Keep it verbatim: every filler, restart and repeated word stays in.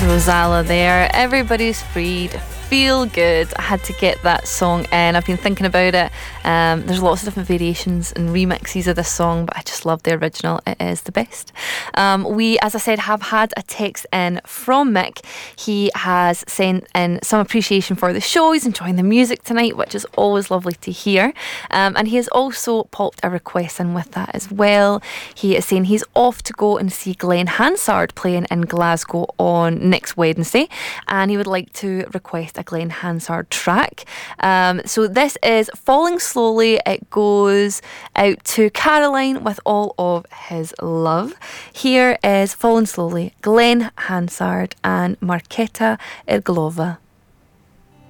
Rosala there. Everybody's freed. Feel good. I had to get that song in. I've been thinking about it. Um, there's lots of different variations and remixes of this song, but I just love the original. It is the best. Um, we, as I said, have had a text in from Mick. He has sent in some appreciation for the show. He's enjoying the music tonight, which is always lovely to hear. Um, and he has also popped a request in with that as well. He is saying he's off to go and see Glenn Hansard playing in Glasgow on next Wednesday, and he would like to request a Glenn Hansard track. Um, so this is Falling Slowly. It goes out to Caroline with all of his love. Here is Falling Slowly, Glenn Hansard and Marketa Irglova.